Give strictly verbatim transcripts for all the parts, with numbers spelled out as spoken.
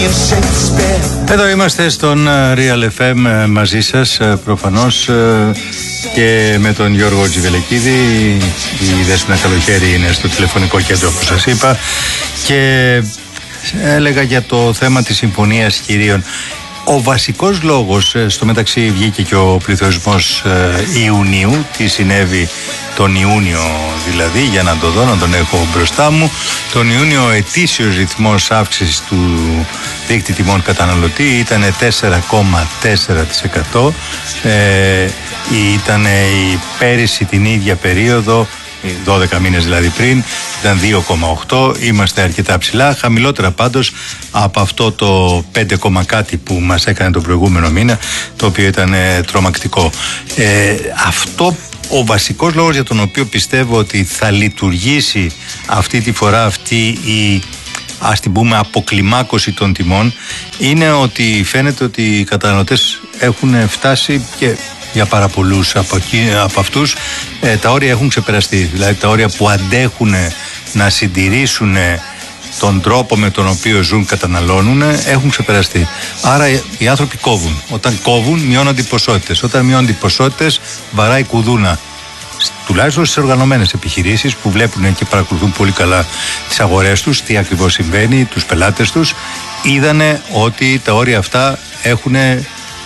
Εδώ είμαστε στον Real εφ εμ μαζί σας προφανώς και με τον Γιώργο Τζιβελεκίδη. Η Δέσποινα Καλοχέρη είναι στο τηλεφωνικό κέντρο που σας είπα και έλεγα για το θέμα της συμφωνίας κυρίων. Ο βασικός λόγος, στο μεταξύ βγήκε και ο πληθωρισμός Ιουνίου, τι συνέβη τον Ιούνιο δηλαδή, για να το δω, να τον έχω μπροστά μου. Τον Ιούνιο ο ετήσιος ρυθμός αύξησης του δείκτη τιμών καταναλωτή ήταν τέσσερα κόμμα τέσσερα τοις εκατό. Ε, ήταν η πέρυσι την ίδια περίοδο, δώδεκα μήνες δηλαδή πριν, ήταν δύο κόμμα οκτώ. Είμαστε αρκετά ψηλά, χαμηλότερα πάντως από αυτό το πέντε κάτι που μας έκανε τον προηγούμενο μήνα, το οποίο ήταν ε, τρομακτικό. Ε, αυτό ο βασικός λόγος για τον οποίο πιστεύω ότι θα λειτουργήσει αυτή τη φορά αυτή η, ας την πούμε, αποκλιμάκωση των τιμών, είναι ότι φαίνεται ότι οι καταναλωτές έχουν φτάσει, και για πάρα πολλούς από, εκεί, από αυτούς ε, τα όρια έχουν ξεπεραστεί. Δηλαδή τα όρια που αντέχουν να συντηρήσουν τον τρόπο με τον οποίο ζουν, καταναλώνουν, έχουν ξεπεραστεί. Άρα οι άνθρωποι κόβουν. Όταν κόβουν, μειώνονται οι ποσότητες. Όταν μειώνονται οι ποσότητες, βαράει κουδούνα. Τουλάχιστον στις οργανωμένες επιχειρήσεις που βλέπουν και παρακολουθούν πολύ καλά τις αγορές τους, τι ακριβώς συμβαίνει, τους πελάτες τους, είδανε ότι τα όρια αυτά έχουν, ε,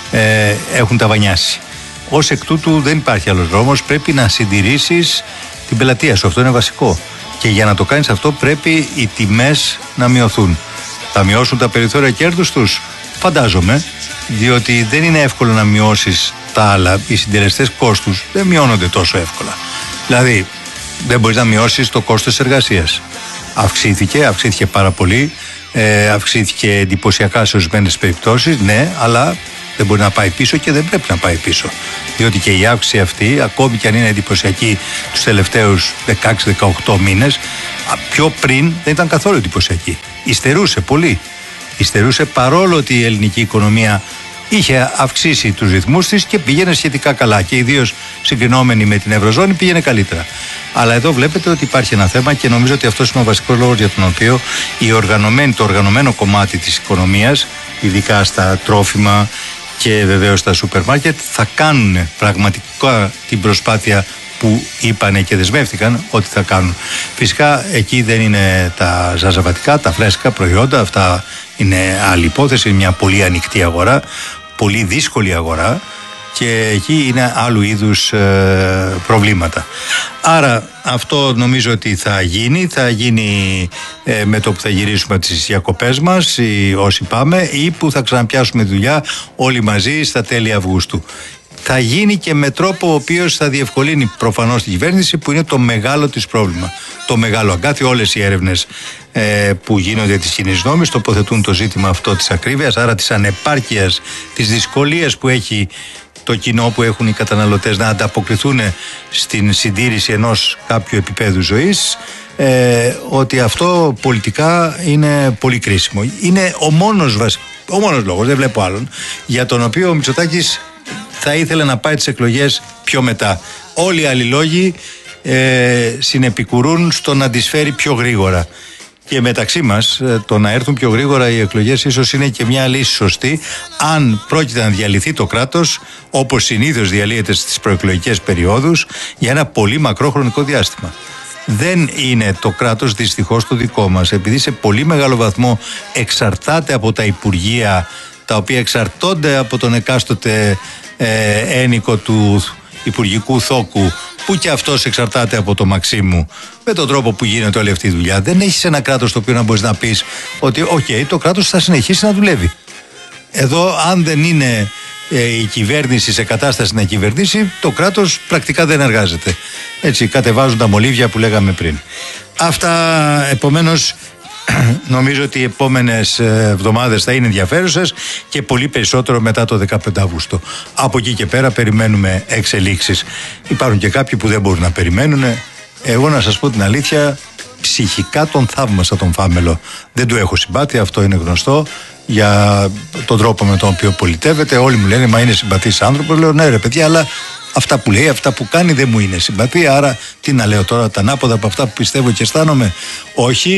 έχουν ταβανιάσει. Ως εκ τούτου δεν υπάρχει άλλος δρόμος, πρέπει να συντηρήσεις την πελατεία σου. Αυτό είναι βασικό. Και για να το κάνεις αυτό πρέπει οι τιμές να μειωθούν. Θα μειώσουν τα περιθώρια κέρδους τους? Φαντάζομαι, διότι δεν είναι εύκολο να μειώσεις τα άλλα. Οι συντελεστές κόστους δεν μειώνονται τόσο εύκολα. Δηλαδή, δεν μπορείς να μειώσεις το κόστος εργασίας. Αυξήθηκε, αυξήθηκε πάρα πολύ, ε, αυξήθηκε εντυπωσιακά σε ορισμένες περιπτώσεις, ναι, αλλά δεν μπορεί να πάει πίσω και δεν πρέπει να πάει πίσω. Διότι και η αύξηση αυτή, ακόμη και αν είναι εντυπωσιακή τους τελευταίους δεκαέξι δεκαοκτώ μήνες, πιο πριν δεν ήταν καθόλου εντυπωσιακή. Υστερούσε πολύ. Υστερούσε παρόλο ότι η ελληνική οικονομία είχε αυξήσει τους ρυθμούς της και πήγαινε σχετικά καλά. Και ιδίως συγκρινόμενη με την Ευρωζώνη πήγαινε καλύτερα. Αλλά εδώ βλέπετε ότι υπάρχει ένα θέμα και νομίζω ότι αυτός είναι ο βασικός λόγος για τον οποίο η οργανωμένη, το οργανωμένο κομμάτι της οικονομίας, ειδικά στα τρόφιμα και βεβαίως στα σούπερ μάρκετ, θα κάνουν πραγματικά την προσπάθεια που είπανε και δεσμεύτηκαν ότι θα κάνουν. Φυσικά εκεί δεν είναι τα ζαζαβατικά, τα φρέσκα προϊόντα, αυτά είναι άλλη υπόθεση, είναι μια πολύ ανοιχτή αγορά, πολύ δύσκολη αγορά και εκεί είναι άλλου είδους ε, προβλήματα. Άρα αυτό νομίζω ότι θα γίνει, θα γίνει ε, με το που θα γυρίσουμε τις διακοπές μας, ή όσοι πάμε, ή που θα ξαναπιάσουμε δουλειά όλοι μαζί στα τέλη Αυγούστου. Θα γίνει και με τρόπο ο οποίος θα διευκολύνει προφανώς την κυβέρνηση, που είναι το μεγάλο της πρόβλημα. Το μεγάλο αγκάθι. Όλες οι έρευνες ε, που γίνονται της κοινής νόμης τοποθετούν το ζήτημα αυτό της ακρίβειας, άρα της ανεπάρκειας, της δυσκολίας που έχει το κοινό, που έχουν οι καταναλωτές να ανταποκριθούν στην συντήρηση ενός κάποιου επίπεδου ζωής, ε, ότι αυτό πολιτικά είναι πολύ κρίσιμο. Είναι ο μόνος, ο μόνος λόγος, δεν βλέπω άλλον, για τον οποίο ο Μητσοτάκης θα ήθελε να πάει τις εκλογές πιο μετά. Όλοι οι άλλοι λόγοι ε, συνεπικουρούν στο να τις φέρει πιο γρήγορα. Και μεταξύ μας, το να έρθουν πιο γρήγορα οι εκλογές ίσως είναι και μια λύση σωστή, αν πρόκειται να διαλυθεί το κράτος, όπως συνήθως διαλύεται στις προεκλογικές περιόδους, για ένα πολύ μακρό χρονικό διάστημα. Δεν είναι το κράτος δυστυχώς το δικό μας, επειδή σε πολύ μεγάλο βαθμό εξαρτάται από τα υπουργεία, τα οποία εξαρτώνται από τον εκάστοτε ε, ένικο του υπουργικού θόκου, που και αυτός εξαρτάται από το Μαξίμου, με τον τρόπο που γίνεται όλη αυτή η δουλειά. Δεν έχεις ένα κράτος το οποίο να μπορείς να πεις ότι οκ, okay, το κράτος θα συνεχίσει να δουλεύει. Εδώ αν δεν είναι ε, η κυβέρνηση σε κατάσταση να κυβερνήσει, το κράτος πρακτικά δεν εργάζεται. Έτσι κατεβάζουν τα μολύβια που λέγαμε πριν. Αυτά, επομένως, νομίζω ότι οι επόμενες εβδομάδες θα είναι ενδιαφέρουσες και πολύ περισσότερο μετά το δεκαπέντε Αυγούστου. Από εκεί και πέρα περιμένουμε εξελίξεις. Υπάρχουν και κάποιοι που δεν μπορούν να περιμένουν. Εγώ να σας πω την αλήθεια, ψυχικά τον θαύμασα τον Φάμελο. Δεν του έχω συμπάθεια, αυτό είναι γνωστό, για τον τρόπο με τον οποίο πολιτεύεται. Όλοι μου λένε μα είναι συμπαθής άνθρωπος. Λέω ναι ρε παιδιά, αλλά αυτά που λέει, αυτά που κάνει δεν μου είναι συμπαθία. Άρα τι να λέω τώρα, τα ανάποδα από αυτά που πιστεύω και αισθάνομαι? Όχι.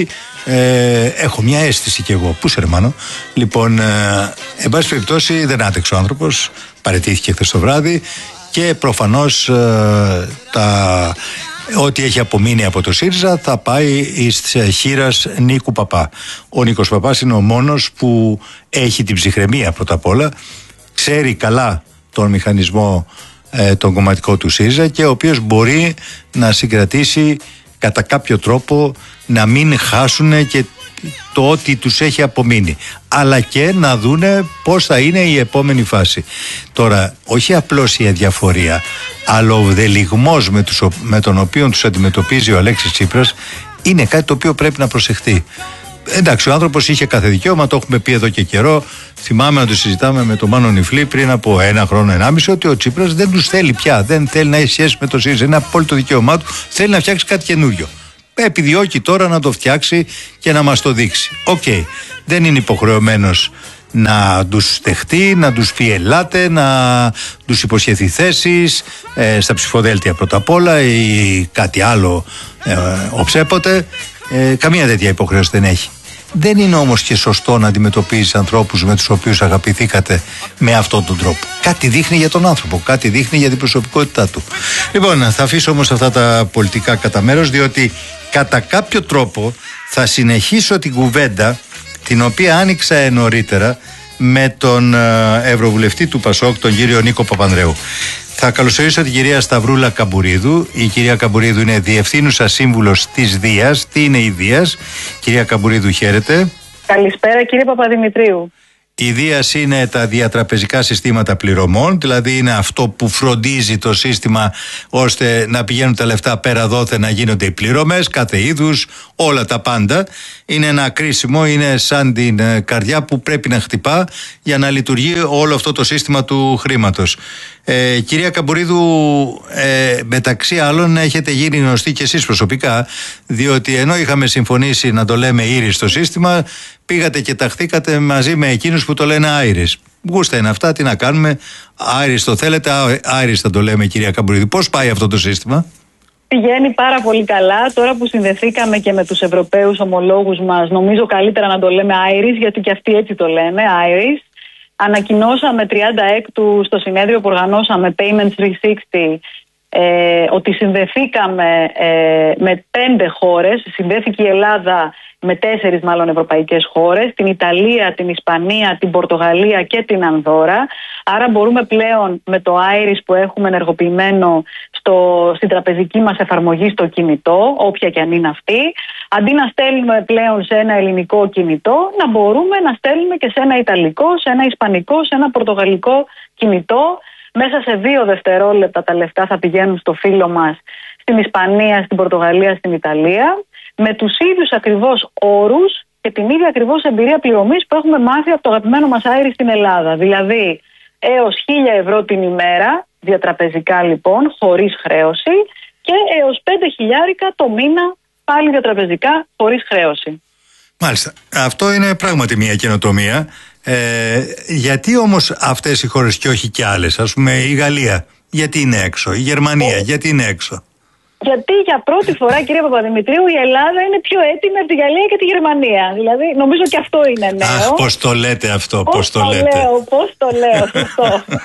Ε, έχω μια αίσθηση κι εγώ. Πού σε ρεμάνω. Λοιπόν, ε, εν πάση περιπτώσει δεν άντεξε ο άνθρωπος, παραιτήθηκε χθες το βράδυ και προφανώς ε, τα, ό,τι έχει απομείνει από το ΣΥΡΙΖΑ θα πάει εις χείρας Νίκου Παπά. Ο Νίκος Παπάς είναι ο μόνος που έχει την ψυχραιμία πρώτα απ' όλα, ξέρει καλά τον μηχανισμό ε, τον κομματικό του ΣΥΡΙΖΑ και ο οποίος μπορεί να συγκρατήσει κατά κάποιο τρόπο να μην χάσουν και το ότι τους έχει απομείνει, αλλά και να δούνε πώς θα είναι η επόμενη φάση. Τώρα, όχι απλώς η αδιαφορία, αλλά ο δελιγμός με, τους, με τον οποίο τους αντιμετωπίζει ο Αλέξης Τσίπρας είναι κάτι το οποίο πρέπει να προσεχθεί. Εντάξει, ο άνθρωπος είχε κάθε δικαίωμα, το έχουμε πει εδώ και καιρό. Θυμάμαι να το συζητάμε με τον Μάνο Νιφλή πριν από ένα χρόνο, ενάμιση, ότι ο Τσίπρας δεν τους θέλει πια. Δεν θέλει να έχει σχέση με το ΣΥΡΙΖΑ. Είναι απόλυτο δικαίωμά του. Θέλει να φτιάξει κάτι καινούριο. Επιδιώκει τώρα να το φτιάξει και να μας το δείξει. Οκ. Okay. Δεν είναι υποχρεωμένος να τους δεχτεί, να τους πει ελάτε, να τους υποσχεθεί θέσεις ε, στα ψηφοδέλτια πρώτα απ' όλα ή κάτι άλλο ε, οψέποτε. Ε, καμία τέτοια υποχρέωση δεν έχει. Δεν είναι όμως και σωστό να αντιμετωπίζεις ανθρώπους με τους οποίους αγαπηθήκατε με αυτόν τον τρόπο. Κάτι δείχνει για τον άνθρωπο, κάτι δείχνει για την προσωπικότητά του. Λοιπόν, θα αφήσω όμως αυτά τα πολιτικά κατά μέρος, διότι κατά κάποιο τρόπο θα συνεχίσω την κουβέντα την οποία άνοιξα νωρίτερα με τον Ευρωβουλευτή του Πασόκ, τον κύριο Νίκο Παπανδρέου. Θα καλωσορίσω την κυρία Σταυρούλα Καμπουρίδου. Η κυρία Καμπουρίδου είναι διευθύνουσα σύμβουλος της Δίας. Τι είναι η Δίας? Κυρία Καμπουρίδου, χαίρετε. Καλησπέρα κύριε Παπαδημητρίου. Η Δίας είναι τα διατραπεζικά συστήματα πληρωμών, δηλαδή είναι αυτό που φροντίζει το σύστημα ώστε να πηγαίνουν τα λεφτά πέρα δόθε, να γίνονται οι πληρωμές, κάθε είδους, όλα τα πάντα. Είναι ένα κρίσιμο, είναι σαν την καρδιά που πρέπει να χτυπά για να λειτουργεί όλο αυτό το σύστημα του χρήματος. Ε, κυρία Καμπουρίδου, ε, μεταξύ άλλων έχετε γίνει γνωστοί και εσείς προσωπικά, διότι ενώ είχαμε συμφωνήσει να το λέμε Ήρης στο σύστημα, πήγατε και ταχθήκατε μαζί με εκείνους που το λένε Άιρης. Γούστα είναι αυτά, τι να κάνουμε. Άιρης το θέλετε, Άιρης θα το λέμε, κυρία Καμπουρίδου. Πώς πάει αυτό το σύστημα? Πηγαίνει πάρα πολύ καλά. Τώρα που συνδεθήκαμε και με τους Ευρωπαίους ομολόγους μας, νομίζω καλύτερα να το λέμε Άιρης, γιατί και αυτοί έτσι το λένε, Άιρης. Ανακοινώσαμε τριάντα έκτου στο συνέδριο που οργανώσαμε Payments τριακόσια εξήντα ε, ότι συνδεθήκαμε ε, με πέντε χώρες. Συνδέθηκε η Ελλάδα με τέσσερις μάλλον ευρωπαϊκές χώρες, την Ιταλία, την Ισπανία, την Πορτογαλία και την Ανδώρα. Άρα μπορούμε πλέον με το Iris που έχουμε ενεργοποιημένο στο, στην τραπεζική μας εφαρμογή στο κινητό, όποια και αν είναι αυτή, αντί να στέλνουμε πλέον σε ένα ελληνικό κινητό, να μπορούμε να στέλνουμε και σε ένα ιταλικό, σε ένα ισπανικό, σε ένα πορτογαλικό κινητό. Μέσα σε δύο δευτερόλεπτα τα λεφτά θα πηγαίνουν στο φίλο μας στην Ισπανία, στην Πορτογαλία, στην Ιταλία, με τους ίδιους ακριβώς όρους και την ίδια ακριβώς εμπειρία πληρωμής που έχουμε μάθει από το αγαπημένο μας Άιρη στην Ελλάδα. Δηλαδή έως χίλια ευρώ την ημέρα, διατραπεζικά λοιπόν, χωρίς χρέωση, και έως πέντε χιλιάρικα το μήνα, πάλι διατραπεζικά, χωρίς χρέωση. Μάλιστα. Αυτό είναι πράγματι μια καινοτομία. Ε, γιατί όμως αυτές οι χώρες και όχι και άλλες? Ας πούμε η Γαλλία, γιατί είναι έξω? Η Γερμανία, γιατί είναι έξω? Γιατί για πρώτη φορά, κύριε Παπαδημητρίου, η Ελλάδα είναι πιο έτοιμη από τη Γαλλία και τη Γερμανία. Δηλαδή, νομίζω και αυτό είναι νέο. Αχ, πώς το λέτε αυτό, πώς, πώς το, το λέτε. Λέω, πώς το λέω, σωστό.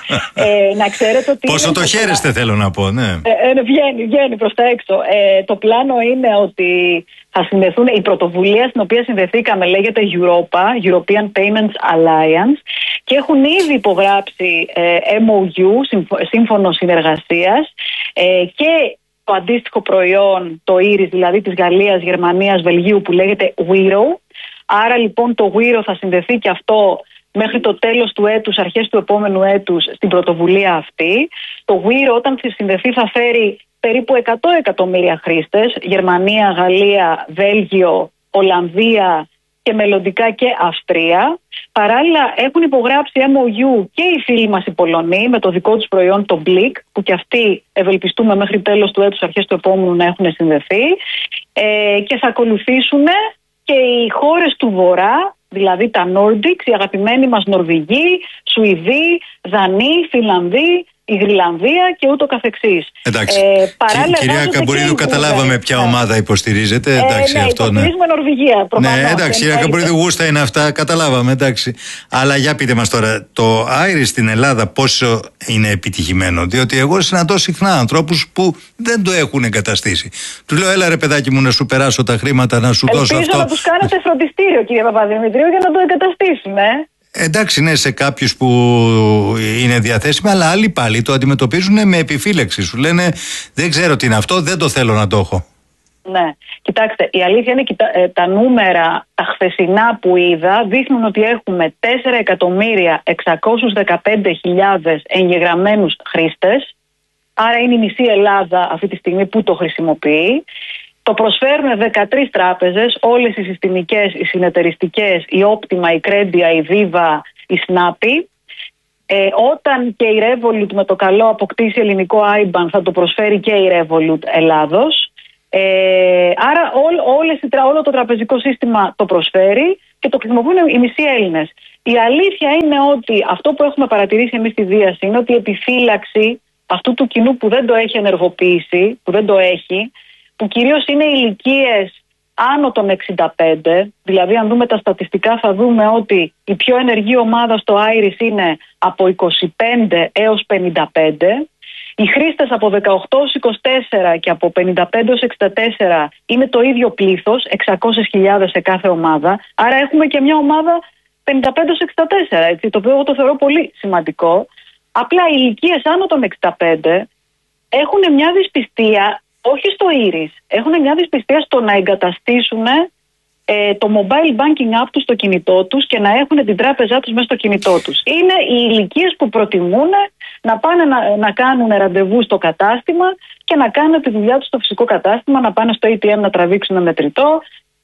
ε, να ξέρετε ότι. Πόσο το χαίρεστε, το... θέλω να πω, ναι. Ε, ε, βγαίνει, βγαίνει προς τα έξω. Ε, το πλάνο είναι ότι θα συνδεθούν. Η πρωτοβουλία στην οποία συνδεθήκαμε λέγεται Europa, European Payments Alliance, και έχουν ήδη υπογράψει ε, εμ ο γιου, σύμφωνο συνεργασίας, ε, και το αντίστοιχο προϊόν, το Iris, δηλαδή της Γαλλίας, Γερμανίας, Βελγίου, που λέγεται Wero. Άρα λοιπόν το Wero θα συνδεθεί και αυτό μέχρι το τέλος του έτους, αρχές του επόμενου έτους, στην πρωτοβουλία αυτή. Το Wero όταν συνδεθεί θα φέρει περίπου εκατό εκατομμύρια χρήστες, Γερμανία, Γαλλία, Βέλγιο, Ολλανδία και μελλοντικά και Αυστρία. Παράλληλα έχουν υπογράψει εμ ο γιου και οι φίλοι μας οι Πολωνοί με το δικό τους προϊόν, το Blik, που και αυτοί ευελπιστούμε μέχρι τέλος του έτους, αρχές του επόμενου να έχουν συνδεθεί, ε, και θα ακολουθήσουν και οι χώρες του Βορρά, δηλαδή τα Nordics, οι αγαπημένοι μας Νορβηγοί, Σουηδοί, Δανείοι, Φιλανδοί, η Γρυλανδία και ούτω καθεξής. Εντάξει. Ε, κυρία Καμπουρίδου, καταλάβαμε ποια ναι. ομάδα υποστηρίζετε. Εντάξει, ε, ναι, αυτό, υποστηρίζουμε ναι. Νορβηγία. Προφανώς. Ναι, εντάξει, κυρία Καμπουρίδου, γούστα είναι αυτά, καταλάβαμε, εντάξει. Αλλά για πείτε μας τώρα, το Άιρις στην Ελλάδα πόσο είναι επιτυχημένο? Διότι εγώ συναντώ συχνά ανθρώπους που δεν το έχουν εγκαταστήσει. Του λέω, έλα ρε παιδάκι μου, να σου περάσω τα χρήματα, να σου Ελπίζω δώσω αυτό. να τους κάνετε φροντιστήριο, κύριε Παπαδημητρίου, για να το εγκαταστήσουν, ε. Εντάξει, ναι, σε κάποιους που είναι διαθέσιμοι, αλλά άλλοι πάλι το αντιμετωπίζουν με επιφύλαξη. Σου λένε, δεν ξέρω τι είναι αυτό, δεν το θέλω να το έχω. Ναι, κοιτάξτε, η αλήθεια είναι ότι τα νούμερα, τα χθεσινά που είδα, δείχνουν ότι έχουμε τέσσερα εκατομμύρια εξακόσιες δεκαπέντε χιλιάδες εγγεγραμμένους χρήστες. Άρα είναι η μισή Ελλάδα αυτή τη στιγμή που το χρησιμοποιεί. Το προσφέρουν δεκατρείς τράπεζες, όλες οι συστημικές, οι συνεταιριστικές, η Optima, η Credia, η Viva, η Snappy. Ε, όταν και η Revolut με το καλό αποκτήσει ελληνικό άι μπαν, θα το προσφέρει και η Revolut Ελλάδος. Ε, άρα ό, όλες, όλο το τραπεζικό σύστημα το προσφέρει και το χρησιμοποιούν οι μισοί Έλληνες. Η αλήθεια είναι ότι αυτό που έχουμε παρατηρήσει εμείς στη Δίαση είναι ότι η επιφύλαξη αυτού του κοινού που δεν το έχει ενεργοποιήσει, που δεν το έχει, που κυρίως είναι ηλικίες άνω των εξήντα πέντε, δηλαδή αν δούμε τα στατιστικά θα δούμε ότι η πιο ενεργή ομάδα στο Άιρις είναι από είκοσι πέντε έως πενήντα πέντε, οι χρήστες από δεκαοκτώ έως είκοσι τέσσερα και από πενήντα πέντε έως εξήντα τέσσερα είναι το ίδιο πλήθος, εξακόσιες χιλιάδες σε κάθε ομάδα, άρα έχουμε και μια ομάδα πενήντα πέντε έως εξήντα τέσσερα, έτσι, το οποίο εγώ το θεωρώ πολύ σημαντικό. Απλά οι ηλικίες άνω των εξήντα πέντε έχουν μια δυσπιστία, όχι στο Iris, έχουν μια δυσπιστία στο να εγκαταστήσουν ε, το mobile banking app τους στο κινητό τους και να έχουν την τράπεζά τους μέσα στο κινητό τους. Είναι οι ηλικίες που προτιμούν να πάνε να, να κάνουν ραντεβού στο κατάστημα και να κάνουν τη δουλειά τους στο φυσικό κατάστημα, να πάνε στο έι τι εμ να τραβήξουν μετρητό,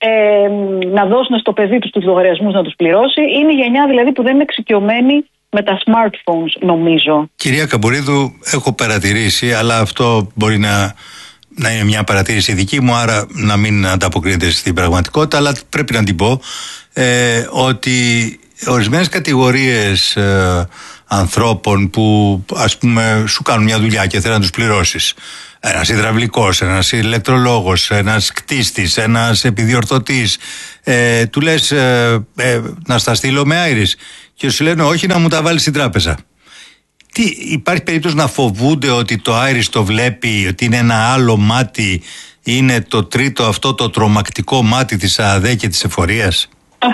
ε, να δώσουν στο παιδί τους τους λογαριασμούς να τους πληρώσει. Είναι η γενιά δηλαδή που δεν είναι εξοικειωμένη με τα smartphones, νομίζω. Κυρία Καμπουρίδου, έχω παρατηρήσει, αλλά αυτό μπορεί να, να είναι μια παρατήρηση δική μου, άρα να μην ανταποκρίνεται στην πραγματικότητα, αλλά πρέπει να την πω, ε, ότι ορισμένες κατηγορίες ε, ανθρώπων που ας πούμε σου κάνουν μια δουλειά και θέλουν να τους πληρώσεις, ένας υδραυλικός, ένας ηλεκτρολόγος, ένας κτίστης, ένας επιδιορθωτής, ε, του λες ε, ε, να στα στείλω με Άιρις και σου λένε όχι, να μου τα βάλεις στην τράπεζα. Τι, υπάρχει περίπτωση να φοβούνται ότι το Άιρις το βλέπει, ότι είναι ένα άλλο μάτι, είναι το τρίτο αυτό το τρομακτικό μάτι της ΑΔΕ και της εφορίας?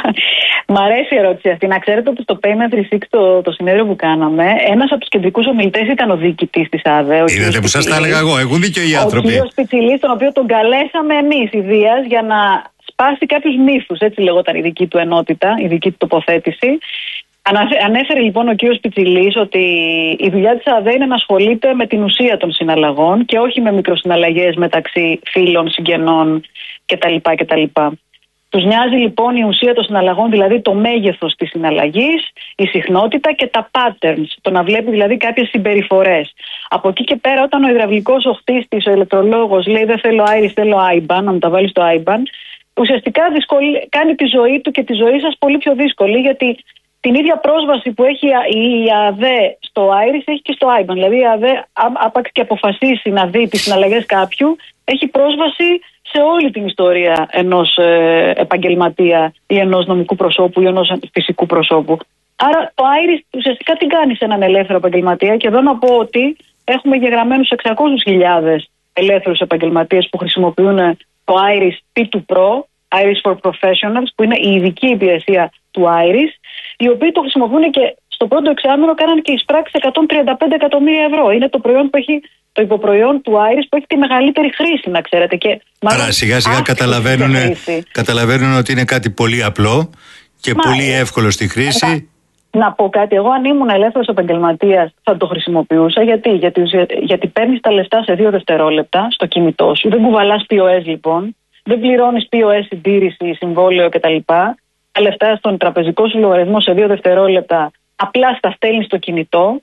Μ' αρέσει η ερώτηση αυτή. Να ξέρετε ότι στο Payment τριακόσια εξήντα, το, το συνέδριο που κάναμε, ένας από τους κεντρικούς ομιλητές ήταν ο διοικητής της ΑΔΕ. Είδατε που σας τα έλεγα εγώ, έχουν δίκιο οι άνθρωποι. Ο κ. Σπιτσιλής, τον οποίο τον καλέσαμε εμείς η Δίας για να σπάσει κάποιους μύθους, έτσι λεγόταν η δική του ενότητα, η δική του τοποθέτηση. Ανέφερε λοιπόν ο κ. Σπιτσιλής ότι η δουλειά της ΑΔΕ είναι να ασχολείται με την ουσία των συναλλαγών και όχι με μικροσυναλλαγές μεταξύ φίλων, συγγενών κτλ. κτλ. Τους νοιάζει λοιπόν η ουσία των συναλλαγών, δηλαδή το μέγεθος της συναλλαγής, η συχνότητα και τα patterns, το να βλέπει δηλαδή κάποιες συμπεριφορές. Από εκεί και πέρα, όταν ο υδραυλικός, ο χτίστης, ο ηλεκτρολόγος λέει δεν θέλω Iris, θέλω άι μπαν, να μου τα βάλει στο άι μπαν, ουσιαστικά δυσκολ... κάνει τη ζωή του και τη ζωή σας πολύ πιο δύσκολη, γιατί την ίδια πρόσβαση που έχει η ΑΔΕ στο Iris έχει και στο άι μπαν. Δηλαδή η ΑΔΕ, άπαξ και αποφασίσει να δει τις συναλλαγές κάποιου, έχει πρόσβαση σε όλη την ιστορία ενός ε, επαγγελματία ή ενός νομικού προσώπου ή ενός φυσικού προσώπου. Άρα το Iris ουσιαστικά τι κάνει σε έναν ελεύθερο επαγγελματία, και εδώ να πω ότι έχουμε γεγραμμένους εξακόσιες χιλιάδες ελεύθερους επαγγελματίες που χρησιμοποιούν το Iris πι του Pro, Iris for Professionals, που είναι η ειδική υπηρεσία του Iris, οι οποίοι το χρησιμοποιούν και στο πρώτο εξάμηνο κάνανε και εισπράξει εκατόν τριάντα πέντε εκατομμύρια ευρώ. Είναι το προϊόν που έχει, το υποπροϊόν του Iris που έχει τη μεγαλύτερη χρήση, να ξέρετε. Και άρα σιγά σιγά καταλαβαίνουν, καταλαβαίνουν ότι είναι κάτι πολύ απλό και Μα, πολύ εύκολο στη χρήση. Να, να πω κάτι, εγώ αν ήμουν ελεύθερος επαγγελματίας θα το χρησιμοποιούσα. Γιατί, γιατί, γιατί παίρνεις τα λεφτά σε δύο δευτερόλεπτα στο κινητό σου, δεν κουβαλάς πι ο ες λοιπόν, δεν πληρώνεις πι ο ες συντήρηση, συμβόλαιο κτλ. Τα λεφτά στον τραπεζικό σου λογαριασμό σε δύο δευτερόλεπτα απλά στα στέλνεις στο κινητό,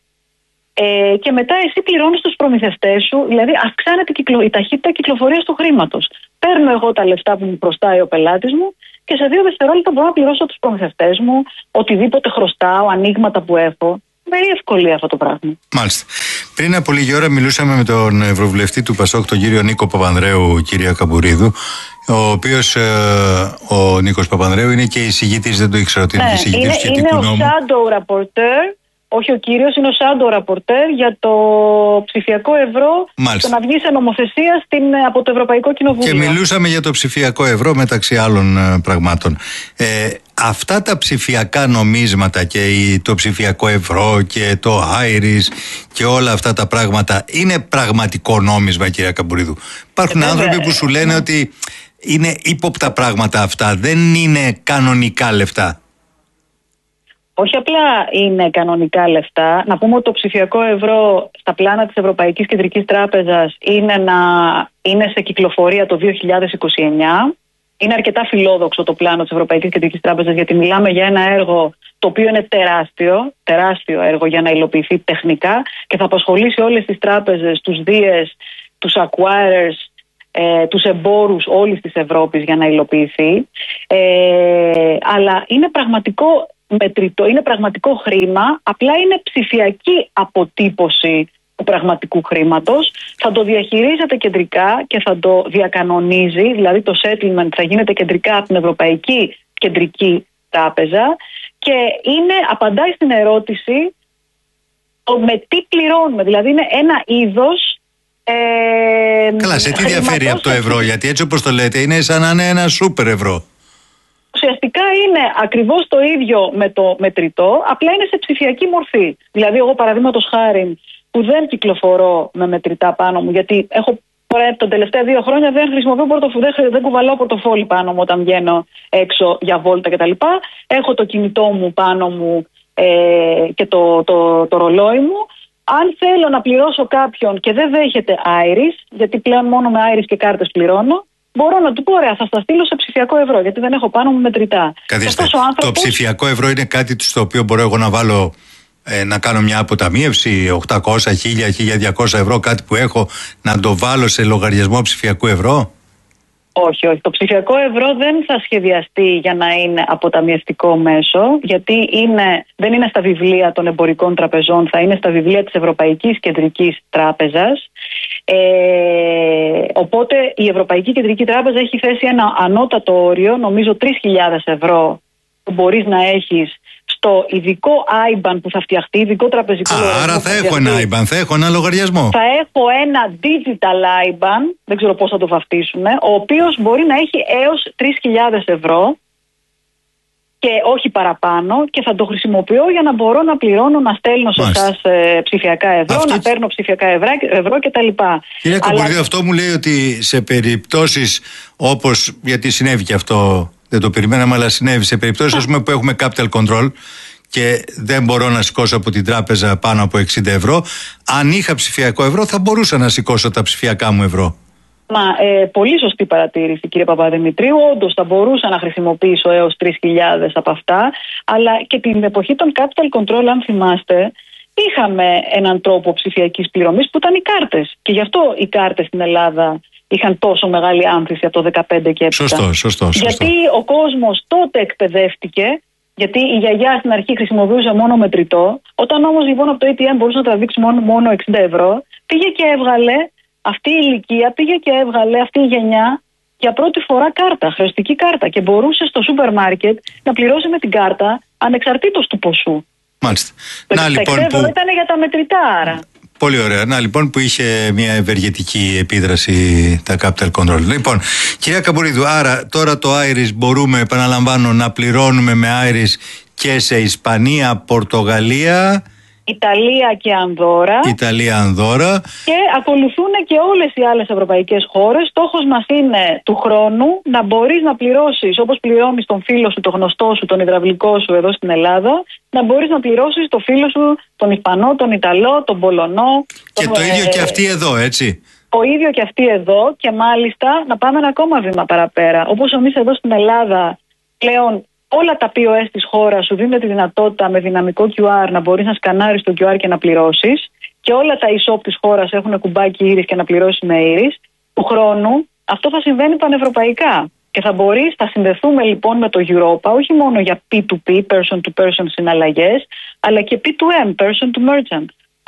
ε, και μετά εσύ πληρώνεις τους προμηθευτές σου, δηλαδή αυξάνεται η ταχύτητα κυκλοφορίας του χρήματος. Παίρνω εγώ τα λεφτά που μου προστάει ο πελάτης μου και σε δύο δευτερόλεπτα μπορώ να πληρώσω τους προμηθευτές μου, οτιδήποτε χρωστάω, ανοίγματα που έχω. Με ευκολία αυτό το πράγμα. Μάλιστα. Πριν από λίγη ώρα μιλούσαμε με τον Ευρωβουλευτή του Πασόκ, τον κύριο Νίκο Παπανδρέου, κυρία Καμπουρίδου, ο οποίος ε, ο Νίκος Παπανδρέου είναι και εισηγητής, δεν το ήξερα ότι είναι ναι, εισηγητής είναι, σχετικού είναι νόμου. Είναι ο shadow rapporteur, όχι ο κύριος, είναι ο shadow rapporteur για το ψηφιακό ευρώ, Μάλιστα. το να βγει σε νομοθεσία στην, από το Ευρωπαϊκό Κοινοβούλιο. Και μιλούσαμε για το ψηφιακό ευρώ μεταξύ άλλων ε, πραγμάτων. Ε, αυτά τα ψηφιακά νομίσματα και το ψηφιακό ευρώ και το Άιρις και όλα αυτά τα πράγματα είναι πραγματικό νόμισμα, κυρία Καμπουρίδου? Υπάρχουν ε, άνθρωποι που σου λένε ε, ότι είναι ύποπτα πράγματα αυτά, δεν είναι κανονικά λεφτά. Όχι απλά είναι κανονικά λεφτά. Να πούμε ότι το ψηφιακό ευρώ στα πλάνα της Ευρωπαϊκής Κεντρικής Τράπεζας είναι, να, είναι σε κυκλοφορία το δύο χιλιάδες είκοσι εννιά. Είναι αρκετά φιλόδοξο το πλάνο της Ευρωπαϊκής Κεντρικής Τράπεζας, γιατί μιλάμε για ένα έργο το οποίο είναι τεράστιο, τεράστιο έργο για να υλοποιηθεί τεχνικά και θα απασχολήσει όλες τις τράπεζες, τους δίες, τους acquirers, ε, τους εμπόρους όλης της Ευρώπης για να υλοποιηθεί. Ε, αλλά είναι πραγματικό μετρητό, είναι πραγματικό χρήμα, απλά είναι ψηφιακή αποτύπωση του πραγματικού χρήματος. Θα το διαχειρίζεται κεντρικά και θα το διακανονίζει, δηλαδή το settlement θα γίνεται κεντρικά από την Ευρωπαϊκή Κεντρική Τράπεζα και είναι, απαντάει στην ερώτηση το με τι πληρώνουμε, δηλαδή είναι ένα είδος ε, Καλά, σε τι διαφέρει από το ευρώ, γιατί έτσι όπως το λέτε είναι σαν να είναι ένα σούπερ ευρώ. Ουσιαστικά είναι ακριβώς το ίδιο με το μετρητό, απλά είναι σε ψηφιακή μορφή. Δηλαδή, εγώ παραδείγματος χάριν που δεν κυκλοφορώ με μετρητά πάνω μου, γιατί έχω τα τελευταία δύο χρόνια δεν χρησιμοποιώ πορτοφόλι, δεν, δεν κουβαλάω πορτοφόλι πάνω μου όταν βγαίνω έξω για βόλτα κτλ. Έχω το κινητό μου πάνω μου ε, και το, το, το ρολόι μου. Αν θέλω να πληρώσω κάποιον και δεν δέχεται Άιρις, γιατί πλέον μόνο με Άιρις και κάρτες πληρώνω, μπορώ να του πω, ωραία, θα στα στείλω σε ψηφιακό ευρώ, γιατί δεν έχω πάνω μου μετρητά. Καθίστε, άνθρωπος... το ψηφιακό ευρώ είναι κάτι στο οποίο μπορώ εγώ να βάλω, ε, να κάνω μια αποταμίευση οκτακόσια, χίλια, χίλια διακόσια ευρώ, κάτι που έχω, να το βάλω σε λογαριασμό ψηφιακού ευρώ? Όχι, όχι. Το ψηφιακό ευρώ δεν θα σχεδιαστεί για να είναι αποταμιευτικό μέσο, γιατί είναι, δεν είναι στα βιβλία των εμπορικών τραπεζών, θα είναι στα βιβλία της Ευρωπαϊκής Κεντρικής Τράπεζας. Ε, οπότε η Ευρωπαϊκή Κεντρική Τράπεζα έχει θέσει ένα ανώτατο όριο, νομίζω τρεις χιλιάδες ευρώ, που μπορείς να έχεις στο ειδικό άι μπαν που θα φτιαχτεί, ειδικό τραπεζικό Α, λογαριασμό. Άρα θα, θα έχω ένα άι μπαν, θα έχω ένα λογαριασμό. Θα έχω ένα digital άι μπαν, δεν ξέρω πώς θα το βαφτίσουν, ο οποίος μπορεί να έχει έως τρεις χιλιάδες ευρώ και όχι παραπάνω, και θα το χρησιμοποιώ για να μπορώ να πληρώνω, να στέλνω σε εσάς ε, ψηφιακά ευρώ, αυτό... να παίρνω ψηφιακά ευρώ, ευρώ κτλ. Κυρία Καμπουρίδου, Αλλά... αυτό μου λέει ότι σε περιπτώσεις όπως, γιατί συνέβη και αυτό, δεν το περιμέναμε, αλλά συνέβη σε περιπτώσεις ας πούμε, που έχουμε capital control και δεν μπορώ να σηκώσω από την τράπεζα πάνω από εξήντα ευρώ, αν είχα ψηφιακό ευρώ θα μπορούσα να σηκώσω τα ψηφιακά μου ευρώ. Μα, ε, πολύ σωστή παρατήρηση, κύριε Παπαδημητρίου. Όντως θα μπορούσα να χρησιμοποιήσω έως τρεις χιλιάδες από αυτά, αλλά και την εποχή των capital control, αν θυμάστε, είχαμε έναν τρόπο ψηφιακής πληρωμής που ήταν οι κάρτες. Και γι' αυτό οι κάρτες στην Ελλάδα είχαν τόσο μεγάλη άνθηση από το δεκαπέντε και έπειτα. Σωστό, σωστό, σωστό. Γιατί ο κόσμος τότε εκπαιδεύτηκε, γιατί η γιαγιά στην αρχή χρησιμοποιούσε μόνο μετρητό. Όταν όμως λοιπόν από το έι τι εμ μπορούσε να τραβήξει μόνο, μόνο εξήντα ευρώ, πήγε και έβγαλε. Αυτή η ηλικία πήγε και έβγαλε, αυτή η γενιά, για πρώτη φορά κάρτα, χρεωστική κάρτα, και μπορούσε στο σούπερ μάρκετ να πληρώσει με την κάρτα ανεξαρτήτως του ποσού. Μάλιστα. Το να, λοιπόν, που... ήταν για τα μετρητά, άρα. Πολύ ωραία. Να λοιπόν που είχε μια ευεργετική επίδραση τα capital control. Λοιπόν, κυρία Καμπουρίδου, άρα τώρα το Άιρις μπορούμε, επαναλαμβάνω, να πληρώνουμε με Άιρις και σε Ισπανία, Πορτογαλία, Ιταλία και Ανδόρα. Ιταλία, Ανδόρα. Και ακολουθούν και όλες οι άλλες ευρωπαϊκές χώρες. Στόχος μας είναι του χρόνου να μπορείς να πληρώσεις, όπως πληρώνεις τον φίλο σου, τον γνωστό σου, τον υδραυλικό σου εδώ στην Ελλάδα, να μπορείς να πληρώσεις τον φίλο σου, τον Ισπανό, τον Ιταλό, τον Πολωνό. Και τον... το ίδιο και αυτοί εδώ, έτσι. Το ίδιο και αυτοί εδώ, και μάλιστα να πάμε ένα ακόμα βήμα παραπέρα. Όπως εμείς εδώ στην Ελλάδα πλέον. Όλα τα πι ο ες της χώρας σου δίνουν τη δυνατότητα με δυναμικό κιου αρ να μπορείς να σκανάρεις το κιου αρ και να πληρώσεις, και όλα τα e-shop της χώρας έχουν κουμπάκι Iris και να πληρώσεις με Iris. Του χρόνου αυτό θα συμβαίνει πανευρωπαϊκά και θα μπορείς, θα συνδεθούμε λοιπόν με το Europa όχι μόνο για πι του πι, person to person συναλλαγές, αλλά και πι του εμ, person to merchant.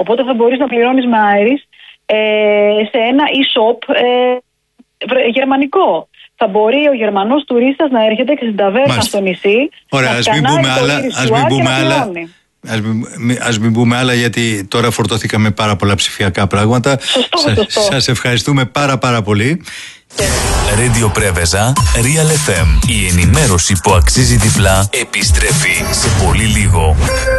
Οπότε θα μπορείς να πληρώνεις με Iris ε, σε ένα e-shop ε, γερμανικό. Θα μπορεί ο Γερμανός τουρίστας να έρχεται και στην ταβέρνα στο νησί. Ωραία, ας μην πούμε άλλα. Ας μην πούμε άλλα. Ας μην, ας μην πούμε άλλα, γιατί τώρα φορτώθηκαμε πάρα πολλά ψηφιακά πράγματα. Σωστό, Σα, σωστό. Σας ευχαριστούμε πάρα πάρα πολύ. Radio Πρέβεζα, Real εφ εμ. Η ενημέρωση που αξίζει τυφλά επιστρέφει σε πολύ λίγο.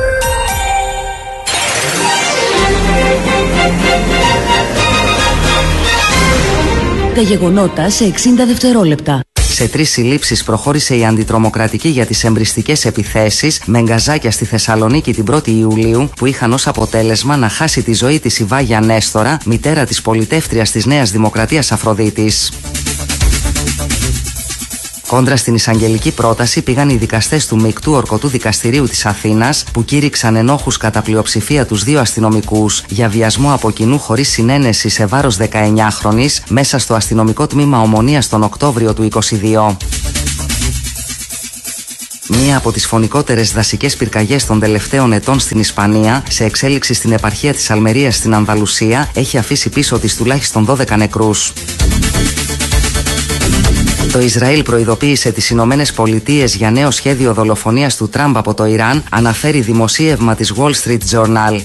Τα γεγονότα σε εξήντα δευτερόλεπτα. Σε τρεις συλλήψεις προχώρησε η αντιτρομοκρατική για τις εμπριστικές επιθέσεις με γκαζάκια στη Θεσσαλονίκη την πρώτη Ιουλίου, που είχαν ως αποτέλεσμα να χάσει τη ζωή της η Βάγια Νέστορα, μητέρα της πολιτεύτριας της Νέας Δημοκρατίας Αφροδίτης. Κόντρα στην εισαγγελική πρόταση πήγαν οι δικαστές του Μεικτού Ορκωτού Δικαστηρίου της Αθήνας, που κήρυξαν ενόχους κατά πλειοψηφία τους δύο αστυνομικούς για βιασμό από κοινού χωρίς συνένεση σε βάρος δεκαεννιάχρονης μέσα στο αστυνομικό τμήμα Ομονίας τον Οκτώβριο του είκοσι δύο. Μία από τις φωνικότερες δασικές πυρκαγιές των τελευταίων ετών στην Ισπανία, σε εξέλιξη στην επαρχία της Αλμερίας στην Ανδαλουσία, έχει αφήσει πίσω της τουλάχιστον δώδεκα νεκρούς. Το Ισραήλ προειδοποίησε τις Ηνωμένες Πολιτείες για νέο σχέδιο δολοφονίας του Τραμπ από το Ιράν, αναφέρει δημοσίευμα της Wall Street Journal.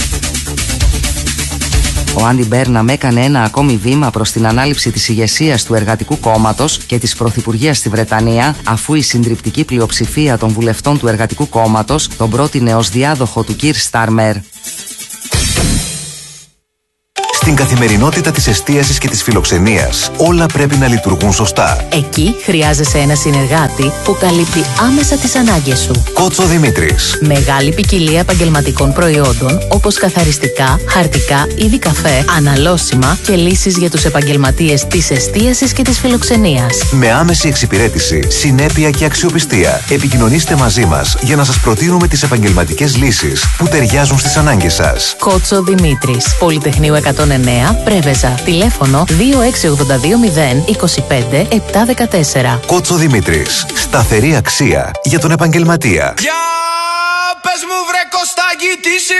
Ο Άντι Μπέρναμ έκανε ένα ακόμη βήμα προς την ανάληψη της ηγεσίας του Εργατικού Κόμματος και της Πρωθυπουργίας στη Βρετανία, αφού η συντριπτική πλειοψηφία των βουλευτών του Εργατικού Κόμματος τον πρότεινε ως διάδοχο του Κιρ Στάρμερ. Στην καθημερινότητα της εστίασης και της φιλοξενίας, όλα πρέπει να λειτουργούν σωστά. Εκεί χρειάζεσαι ένα συνεργάτη που καλύπτει άμεσα τις ανάγκες σου. Κότσο Δημήτρης. Μεγάλη ποικιλία επαγγελματικών προϊόντων, όπως καθαριστικά, χαρτικά, είδη καφέ, αναλώσιμα και λύσεις για τους επαγγελματίες της εστίασης και της φιλοξενίας. Με άμεση εξυπηρέτηση, συνέπεια και αξιοπιστία. Επικοινωνήστε μαζί μας για να σας προτείνουμε τις επαγγελματικές λύσεις που ταιριάζουν στις ανάγκες σας. Κότσο Δημήτρης, Πολυτεχνείου εκατόν εννέα, Πρέβεζα. Τηλέφωνο δύο έξι ογδόντα δύο μηδέν είκοσι πέντε επτακόσια δεκατέσσερα. Κότσο Δημήτρης. Σταθερή αξία για τον επαγγελματία. Για πες μου βρε Κωστάκη, τι